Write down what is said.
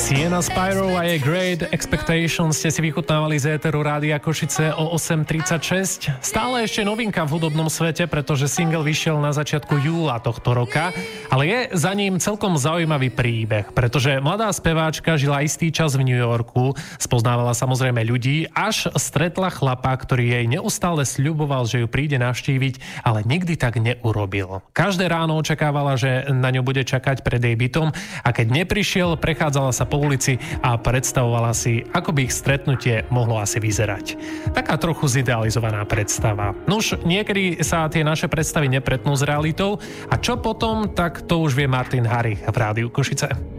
Sienna Spyro a jej Great Expectations ste si vychutnávali z éteru Rádia Košice o 8.36. Stále ešte novinka v hudobnom svete, pretože single vyšiel na začiatku júla tohto roka, ale je za ním celkom zaujímavý príbeh, pretože mladá speváčka žila istý čas v New Yorku, spoznávala samozrejme ľudí, až stretla chlapa, ktorý jej neustále sľuboval, že ju príde navštíviť, ale nikdy tak neurobil. Každé ráno očakávala, že na ňu bude čakať pred jej bytom a keď neprišiel, prechádzala sa po ulici a predstavovala si, ako by ich stretnutie mohlo asi vyzerať. Taká trochu zidealizovaná predstava. Nuž, niekedy sa tie naše predstavy nepretnú s realitou a čo potom, tak to už vie Martin Hari v Rádiu Košice.